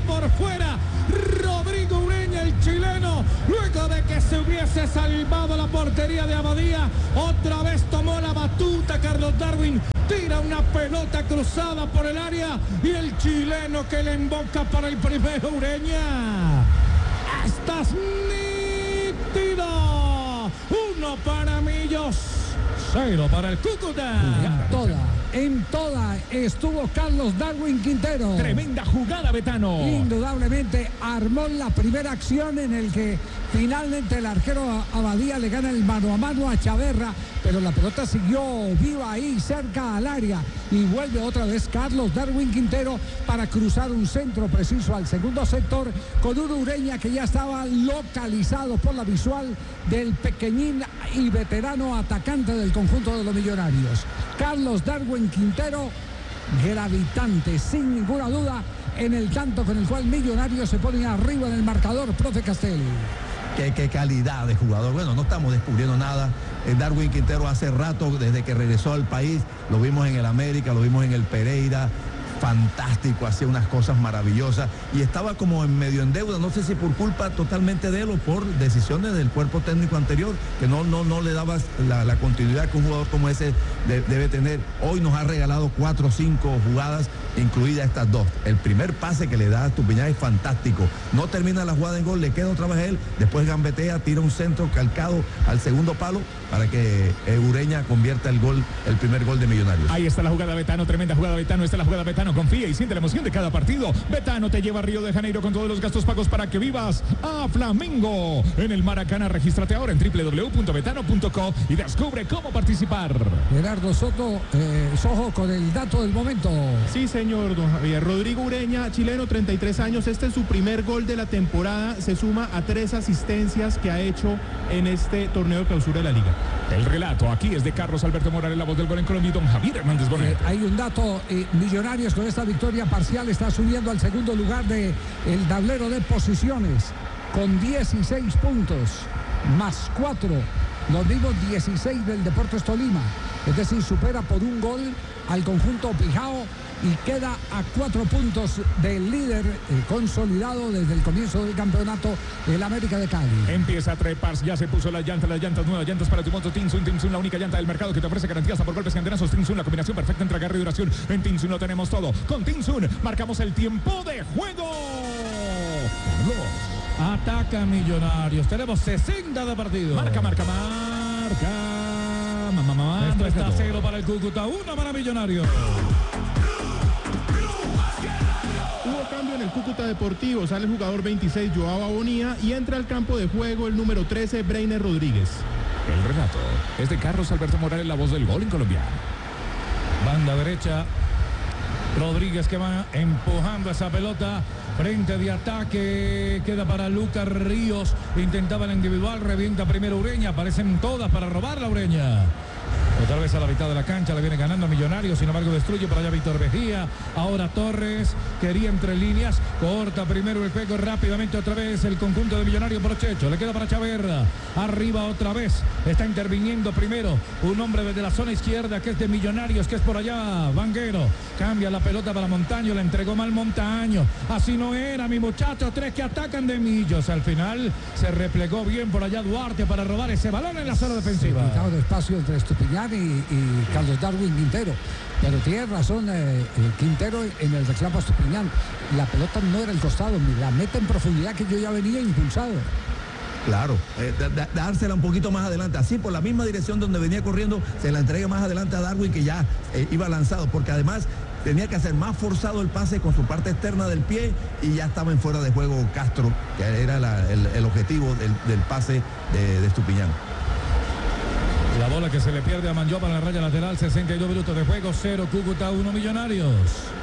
por fuera. Rodrigo Ureña, el chileno, luego de que se hubiese salvado la portería de Abadía, otra vez tomó la batuta Carlos Darwin. Tira una pelota cruzada por el área y el chileno que le emboca para el primero. Ureña, estás nítido. 1 para Millos, 0 para el Cúcuta. En toda estuvo Carlos Darwin Quintero. Tremenda jugada, Betano. Indudablemente armó la primera acción en el que finalmente el arquero Abadía le gana el mano a mano a Chaverra, pero la pelota siguió viva ahí cerca al área y vuelve otra vez Carlos Darwin Quintero para cruzar un centro preciso al segundo sector con un Ureña que ya estaba localizado por la visual del pequeñín y veterano atacante del conjunto de los Millonarios. Carlos Darwin Quintero, gravitante sin ninguna duda en el tanto con el cual Millonarios se pone arriba en el marcador, profe Castel. Qué calidad de jugador. Bueno, no estamos descubriendo nada. Darwin Quintero hace rato, desde que regresó al país, lo vimos en el América, lo vimos en el Pereira. Fantástico, hacía unas cosas maravillosas y estaba como en medio en deuda, no sé si por culpa totalmente de él o por decisiones del cuerpo técnico anterior, que no le daba la continuidad que un jugador como ese debe tener. Hoy nos ha regalado 4 o 5 jugadas, incluidas estas 2. El primer pase que le da a Estupiñán es fantástico, no termina la jugada en gol, le queda otra vez a él, después gambetea, tira un centro calcado al segundo palo para que Ureña convierta el primer gol de Millonarios. Ahí está la jugada, Betano, tremenda jugada, Betano, esta es la jugada, Betano, confía y siente la emoción de cada partido. Betano te lleva a Río de Janeiro con todos los gastos pagos para que vivas a Flamengo en el Maracaná. Regístrate ahora en www.betano.co y descubre cómo participar. Gerardo Soto, Sojo con el dato del momento. Sí, señor don Javier. Rodrigo Ureña, chileno, 33 años. Este es su primer gol de la temporada. Se suma a 3 asistencias que ha hecho en este torneo de clausura de la liga. El relato aquí es de Carlos Alberto Morales, la voz del gol en Colombia, y don Javier Hernández Bonet. Hay un dato, Millonarios con esta victoria parcial está subiendo al segundo lugar del tablero de posiciones con 16 puntos, más 4, los mismos 16 del Deportes Tolima. Es decir, supera por un gol al conjunto Pijao y queda a 4 puntos del líder consolidado desde el comienzo del campeonato, el América de Cali. Empieza a treparse, ya se puso las llantas nuevas llantas para tu moto Tinsun, la única llanta del mercado que te ofrece garantías por golpes y antenazos. Tinsun, la combinación perfecta entre agarre y duración. En Tinsun lo tenemos todo. Con Tinsun marcamos el tiempo de juego. Ataca Millonarios, tenemos 60 de partido. Marca. Esto está 0 para el Cúcuta, 1 para Millonarios. Hubo cambio en el Cúcuta Deportivo, sale el jugador 26 Joao Abonía y entra al campo de juego el número 13 Breiner Rodríguez. El relato es de Carlos Alberto Morales, la voz del gol en Colombia. Banda derecha, Rodríguez que va empujando esa pelota. Frente de ataque, queda para Lucas Ríos, intentaba la individual, revienta primero Ureña, aparecen todas para robar la Ureña. Otra vez a la mitad de la cancha, le viene ganando a Millonarios, sin embargo destruye por allá Víctor Vejía. Ahora Torres, quería entre líneas, corta primero el juego rápidamente otra vez el conjunto de Millonarios por Checho, le queda para Chaverra, arriba otra vez, está interviniendo primero un hombre desde la zona izquierda que es de Millonarios, que es por allá, Vanguero, cambia la pelota para Montaño, la entregó mal Montaño, así no era mi muchacho, 3 que atacan de Millos, al final se replegó bien por allá Duarte para robar ese balón en la zona defensiva. Quitado de espacio entre Estupiñán y Carlos Darwin Quintero, pero tiene razón Quintero en el reclamo a Estupiñán, la pelota no era el costado, la mete en profundidad que yo ya venía impulsado. Claro, dársela un poquito más adelante, así por la misma dirección donde venía corriendo, se la entrega más adelante a Darwin que ya iba lanzado, porque además tenía que hacer más forzado el pase con su parte externa del pie y ya estaba en fuera de juego Castro, que era el objetivo del pase de Estupiñán. La bola que se le pierde a Manjó para la raya lateral, 62 minutos de juego, 0 Cúcuta, 1 Millonarios.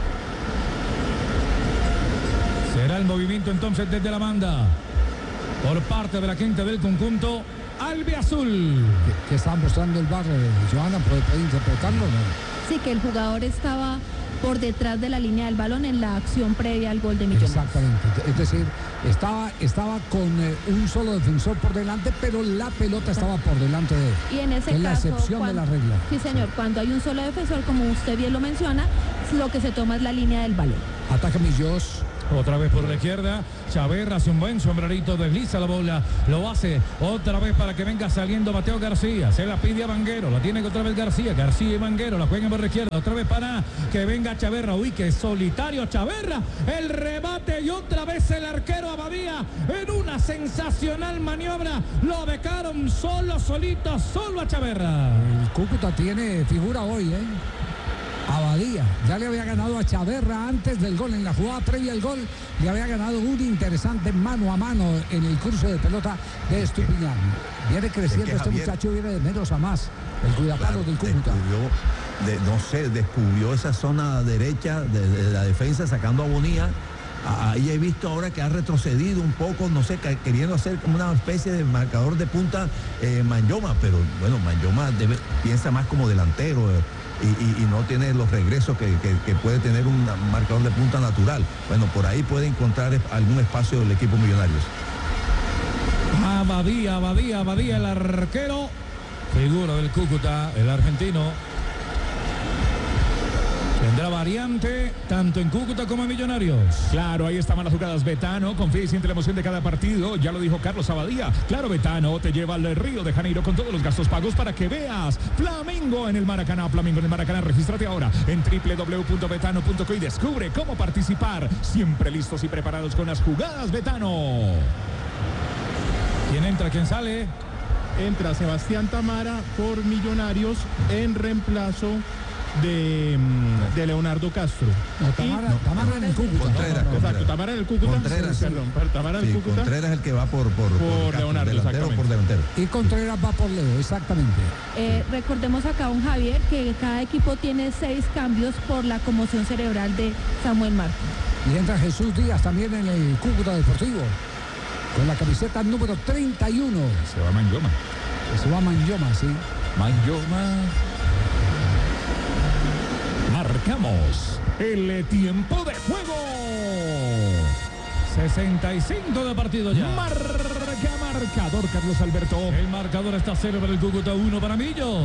Será el movimiento entonces desde la banda por parte de la gente del conjunto albiazul. ¿Qué está mostrando el bar, Johanna? ¿Puede interpretarlo o no? Sí, que el jugador estaba por detrás de la línea del balón en la acción previa al gol de Millonarios. Exactamente, es decir, estaba con un solo defensor por delante, pero la pelota estaba por delante de él. Y en ese caso, la excepción de la regla. Sí, señor, cuando hay un solo defensor, como usted bien lo menciona, lo que se toma es la línea del balón. Ataca Millos. otra vez por la izquierda. Chaverra hace un buen sombrerito, desliza la bola, lo hace otra vez para que venga saliendo Mateo García. Se la pide a Vanguero, la tiene otra vez García y Vanguero, la juegan por la izquierda, otra vez para que venga Chaverra. Uy, qué solitario Chaverra, el rebate y otra vez el arquero Abadía en una sensacional maniobra. Lo dejaron solo a Chaverra. El Cúcuta tiene figura hoy, Abadía ya le había ganado a Chaverra antes del gol, en la jugada previa al gol le había ganado un interesante mano a mano en el cruce de pelota de Estupiñán. Viene creciendo este Javier, muchacho, viene de menos a más, el cuidapalo del Cúcuta. Descubrió esa zona derecha de la defensa sacando a Bonilla. Ahí he visto ahora que ha retrocedido un poco, no sé, queriendo hacer como una especie de marcador de punta Manyoma, pero bueno, Manyoma piensa más como delantero y no tiene los regresos que puede tener un marcador de punta natural. Bueno, por ahí puede encontrar algún espacio del equipo Millonarios. Abadía, el arquero, figura del Cúcuta, el argentino. Tendrá variante tanto en Cúcuta como en Millonarios. Claro, ahí estaban las jugadas. Betano, confía y siente la emoción de cada partido. Ya lo dijo Carlos Abadía. Claro, Betano te lleva al Río de Janeiro con todos los gastos pagos para que veas Flamengo en el Maracaná. Flamengo en el Maracaná. Regístrate ahora en www.betano.co y descubre cómo participar. Siempre listos y preparados con las jugadas Betano. ¿Quién entra? ¿Quién sale? Entra Sebastián Tamara por Millonarios en reemplazo de Leonardo Castro. Tamara en el Cúcuta. Contreras. Tamara en el Cúcuta. Contreras. Tamara en el Cúcuta. Contreras es el que va por Leonardo, delantero, por delantero. Y Contreras va por Leo, exactamente. Recordemos acá, don Javier, que cada equipo tiene 6 cambios por la conmoción cerebral de Samuel Martín. Y entra Jesús Díaz también en el Cúcuta Deportivo, con la camiseta número 31. Se va Manyoma. Sí. Manyoma. Marcamos el tiempo de juego. 65 de partido ya. Marcador, Carlos Alberto. El marcador está 0 para el Cúcuta, 1 para Millo.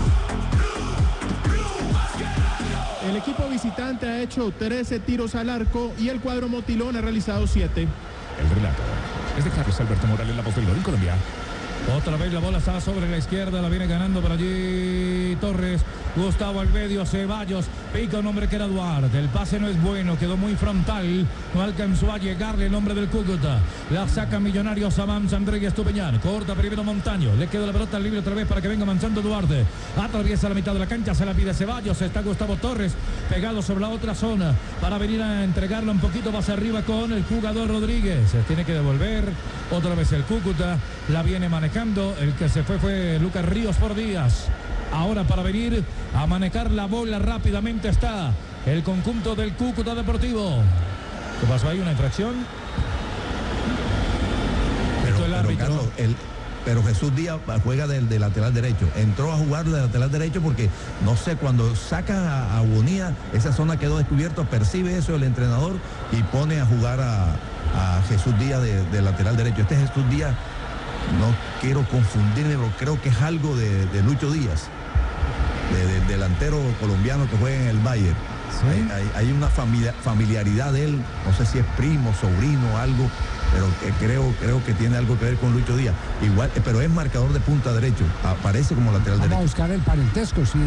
El equipo visitante ha hecho 13 tiros al arco y el cuadro Motilón ha realizado 7. El relato es de Carlos Alberto Morales, la voz del gol en Colombia. Otra vez la bola está sobre la izquierda, la viene ganando por allí Torres, Gustavo al medio, Ceballos, pica un hombre que era Duarte, el pase no es bueno, quedó muy frontal, no alcanzó a llegarle el hombre del Cúcuta, la saca Millonarios, avanza Andrés Estupiñán, corta primero Montaño, le quedó la pelota libre otra vez para que venga avanzando Duarte, atraviesa la mitad de la cancha, se la pide Ceballos, está Gustavo Torres, pegado sobre la otra zona, para venir a entregarla un poquito más arriba con el jugador Rodríguez, se tiene que devolver, otra vez el Cúcuta, la viene manejando. El que se fue Lucas Ríos por Díaz. Ahora para venir a manejar la bola rápidamente está el conjunto del Cúcuta Deportivo. ¿Qué pasó ahí? ¿Una infracción? Pero Jesús Díaz juega de lateral derecho. Entró a jugar de lateral derecho porque, no sé, cuando saca a Bonilla, esa zona quedó descubierta, percibe eso el entrenador y pone a jugar a Jesús Díaz de lateral derecho. Este Jesús Díaz, no quiero confundirme, pero creo que es algo de Lucho Díaz, del delantero colombiano que juega en el Bayern. ¿Sí? Hay una familiaridad de él, no sé si es primo, sobrino, algo, pero creo que tiene algo que ver con Lucho Díaz. Igual, pero es marcador de punta derecho, aparece como lateral derecho. Vamos a buscar el parentesco, sí.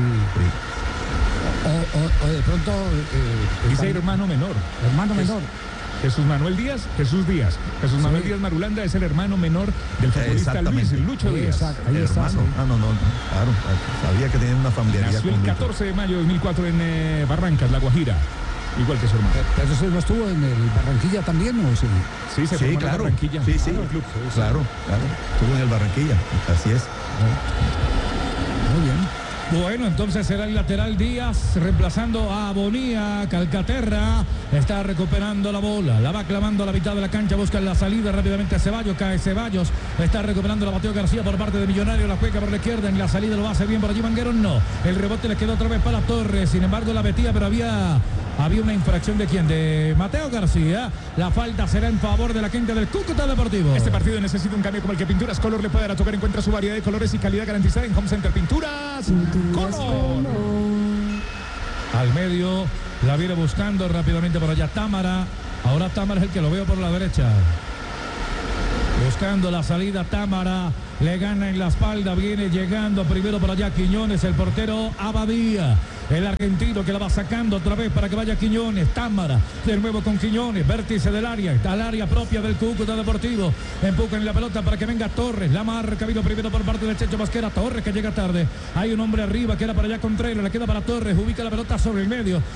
O de pronto... dice hermano menor. Hermano menor. Jesús Manuel Díaz, Jesús Díaz. Jesús Manuel Díaz Marulanda es el hermano menor del futbolista Luis Lucho Díaz. Ahí está, hermano. No, claro, sabía que tenía una familiaridad. Nació el 14 de mayo de 2004 en Barrancas, La Guajira. Igual que su hermano. ¿Pero eso no estuvo en el Barranquilla también o sí? Sí, se formó en Barranquilla. Sí, claro. Estuvo en el Barranquilla, así es. Muy bien. Bueno, entonces será el lateral Díaz reemplazando a Bonilla. Calcaterra está recuperando la bola, la va clavando a la mitad de la cancha, busca la salida rápidamente Ceballos, cae Ceballos, está recuperando la Mateo García por parte de Millonarios, la juega por la izquierda, en la salida lo hace bien por allí Vanguero, no, el rebote le quedó otra vez para Torres, sin embargo la metía, pero había una infracción de quién, de Mateo García. La falta será en favor de la gente del Cúcuta Deportivo. Este partido necesita un cambio como el que Pinturas Color le puede dar a tocar. Encuentra su variedad de colores y calidad garantizada en Home Center Pinturas Color. Al medio la viene buscando rápidamente por allá Támara. Ahora Támara es el que lo veo por la derecha. Buscando la salida Támara, le gana en la espalda, viene llegando primero por allá Quiñones, el portero Abadía, el argentino que la va sacando otra vez para que vaya Quiñones, Támara, de nuevo con Quiñones, vértice del área, está al área propia del Cúcuta Deportivo, empujan la pelota para que venga Torres, la marca, vino primero por parte del Checho Mosquera, Torres que llega tarde, hay un hombre arriba que era para allá Contreras, le queda para Torres, ubica la pelota sobre el medio,